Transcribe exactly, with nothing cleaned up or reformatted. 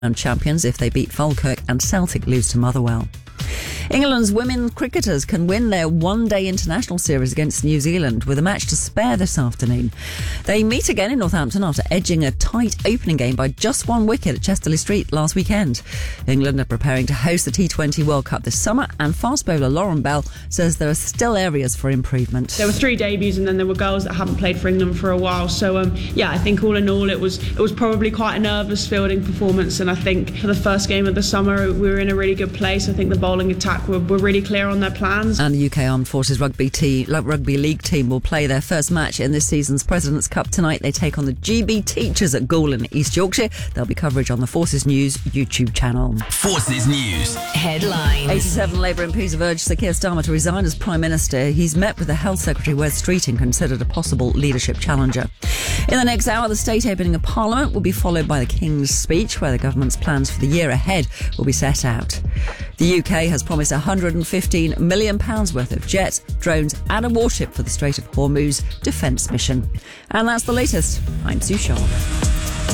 and champions if they beat Falkirk and Celtic lose to Motherwell. England's women cricketers can win their one-day international series against New Zealand with a match to spare this afternoon. They meet again in Northampton after edging a tight opening game by just one wicket at Chesterley Street last weekend. England are preparing to host the T twenty World Cup this summer, and fast bowler Lauren Bell says there are still areas for improvement. There were three debuts and then there were girls that haven't played for England for a while, so um, yeah, I think all in all it was it was probably quite a nervous fielding performance, and I think for the first game of the summer we were in a really good place. I think the bowling attack were, were really clear on their plans. And the U K Armed Forces Rugby team, Rugby League team will play their first match in this season's President's Cup tonight. They take on the G B Teachers at Goole in East Yorkshire. There'll be coverage on the Forces News YouTube channel. Forces News headlines. eighty-seven Labour M Ps have urged Sir Keir Starmer to resign as Prime Minister. He's met with the Health Secretary Wes Streeting, considered a possible leadership challenger. In the next hour, the state opening of Parliament will be followed by the King's speech, where the government's plans for the year ahead will be set out. The U K has promised one hundred fifteen million pounds worth of jets, drones and a warship for the Strait of Hormuz defence mission. And that's the latest. I'm Sue Sharp.